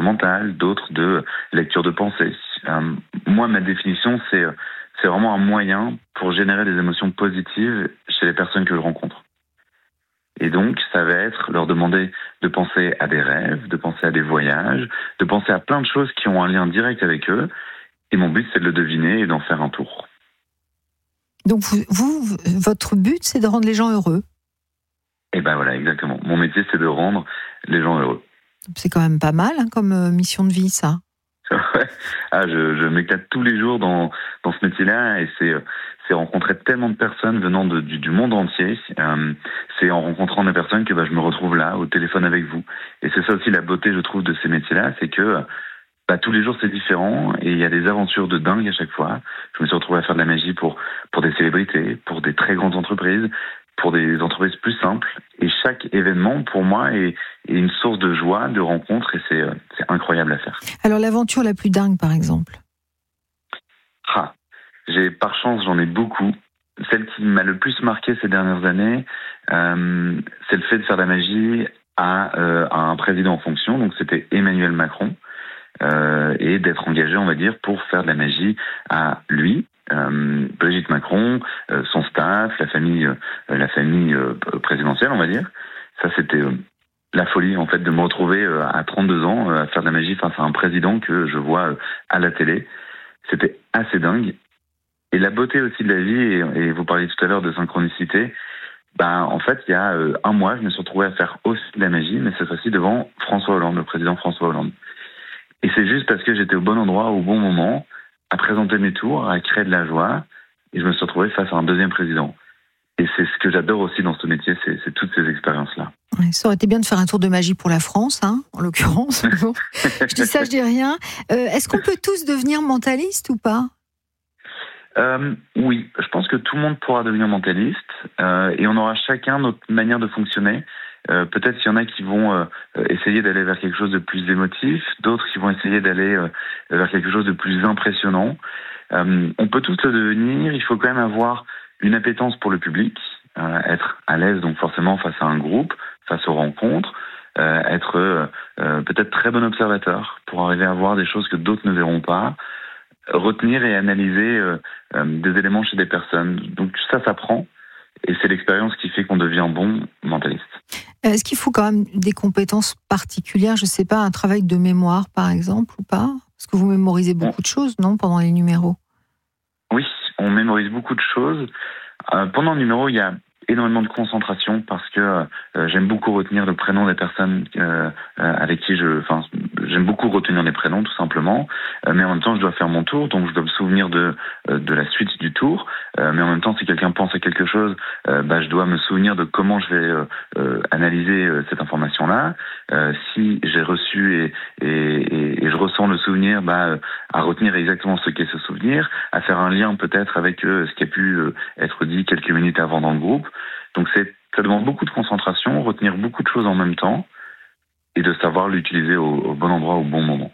mental, d'autres de lecture de pensée. Moi, ma définition, c'est vraiment un moyen pour générer des émotions positives chez les personnes que je rencontre. Et donc, ça va être leur demander de penser à des rêves, de penser à des voyages, de penser à plein de choses qui ont un lien direct avec eux. Et mon but, c'est de le deviner et d'en faire un tour. Donc, votre but, c'est de rendre les gens heureux? Et ben voilà, exactement. Mon métier, c'est de rendre les gens heureux. C'est quand même pas mal comme mission de vie, ça. Je m'éclate tous les jours dans ce métier-là, et c'est rencontrer tellement de personnes venant du monde entier. C'est en rencontrant des personnes que je me retrouve là, au téléphone avec vous. Et c'est ça aussi la beauté, je trouve, de ces métiers-là, c'est que tous les jours c'est différent, et il y a des aventures de dingue à chaque fois. Je me suis retrouvé à faire de la magie pour des célébrités, pour des très grandes entreprises, pour des entreprises plus simples. Et chaque événement, pour moi, est une source de joie, de rencontre, et c'est incroyable à faire. Alors, l'aventure la plus dingue, par exemple? Par chance, j'en ai beaucoup. Celle qui m'a le plus marqué ces dernières années, c'est le fait de faire de la magie à un président en fonction. Donc, c'était Emmanuel Macron. Et d'être engagé, on va dire, pour faire de la magie à lui, Brigitte Macron, son staff, la famille présidentielle, on va dire. Ça, c'était la folie, en fait, de me retrouver à 32 ans à faire de la magie face à un président que je vois à la télé. C'était assez dingue. Et la beauté aussi de la vie, et vous parliez tout à l'heure de synchronicité, en fait, il y a un mois, je me suis retrouvé à faire aussi de la magie, mais cette fois-ci devant François Hollande, le président François Hollande. Et c'est juste parce que j'étais au bon endroit, au bon moment, à présenter mes tours, à créer de la joie, et je me suis retrouvé face à un deuxième président. Et c'est ce que j'adore aussi dans ce métier, c'est toutes ces expériences-là. Ouais, ça aurait été bien de faire un tour de magie pour la France, en l'occurrence. Bon, je dis ça, je dis rien. Est-ce qu'on peut tous devenir mentaliste ou pas ? Oui, je pense que tout le monde pourra devenir mentaliste, et on aura chacun notre manière de fonctionner. Peut-être qu'il y en a qui vont essayer d'aller vers quelque chose de plus émotif, d'autres qui vont essayer d'aller vers quelque chose de plus impressionnant. On peut tous le devenir, il faut quand même avoir une appétence pour le public, être à l'aise donc forcément face à un groupe, face aux rencontres, être peut-être très bon observateur pour arriver à voir des choses que d'autres ne verront pas, retenir et analyser des éléments chez des personnes. Donc ça s'apprend, et c'est l'expérience qui fait qu'on devient bon mentaliste. Est-ce qu'il faut quand même des compétences particulières, je ne sais pas, un travail de mémoire par exemple ou pas ? Parce que vous mémorisez beaucoup de choses, non, pendant les numéros ? Oui, on mémorise beaucoup de choses. Pendant le numéro, il y a énormément de concentration parce que j'aime beaucoup retenir le prénom des personnes avec qui j'aime beaucoup retenir les prénoms tout simplement, mais en même temps je dois faire mon tour, donc je dois me souvenir de la suite du tour, mais en même temps si quelqu'un pense à quelque chose, je dois me souvenir de comment je vais analyser cette information-là. Si j'ai reçu et je ressens le souvenir, à retenir exactement ce qu'est ce souvenir, à faire un lien peut-être avec ce qui a pu être dit quelques minutes avant dans le groupe. Donc ça demande beaucoup de concentration, retenir beaucoup de choses en même temps et de savoir l'utiliser au bon endroit, au bon moment.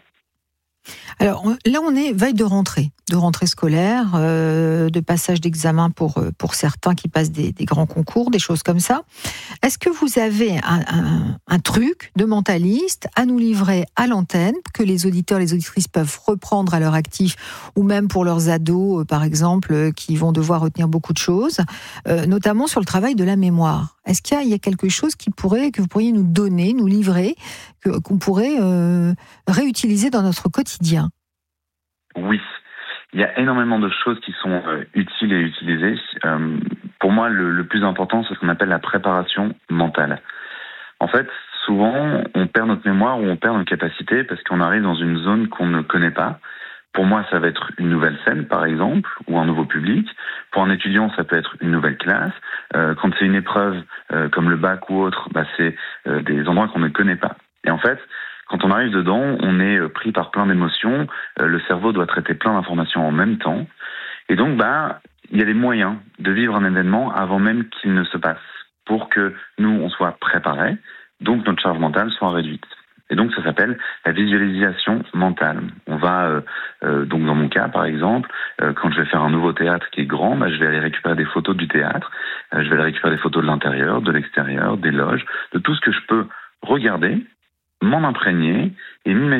Alors là, on est veille de rentrée scolaire, de passage d'examen pour certains qui passent des grands concours, des choses comme ça. Est-ce que vous avez un truc de mentaliste à nous livrer à l'antenne, que les auditeurs, les auditrices peuvent reprendre à leur actif, ou même pour leurs ados, par exemple, qui vont devoir retenir beaucoup de choses, notamment sur le travail de la mémoire? Est-ce qu'il y a quelque chose que vous pourriez nous donner, nous livrer, qu'on pourrait réutiliser dans notre quotidien? Oui, il y a énormément de choses qui sont utiles et utilisées. Pour moi, le plus important, c'est ce qu'on appelle la préparation mentale. En fait, souvent, on perd notre mémoire ou on perd nos capacités parce qu'on arrive dans une zone qu'on ne connaît pas. Pour moi, ça va être une nouvelle scène, par exemple, ou un nouveau public. Pour un étudiant, ça peut être une nouvelle classe. Quand c'est une épreuve comme le bac ou autre, c'est des endroits qu'on ne connaît pas. Et en fait, quand on arrive dedans, on est pris par plein d'émotions. Le cerveau doit traiter plein d'informations en même temps. Et donc, il y a des moyens de vivre un événement avant même qu'il ne se passe, pour que nous, on soit préparés, donc notre charge mentale soit réduite. Et donc, ça s'appelle la visualisation mentale. On va, donc dans mon cas, par exemple, quand je vais faire un nouveau théâtre qui est grand, je vais aller récupérer des photos du théâtre, je vais aller récupérer des photos de l'intérieur, de l'extérieur, des loges, de tout ce que je peux regarder, m'en imprégner et m'imaginer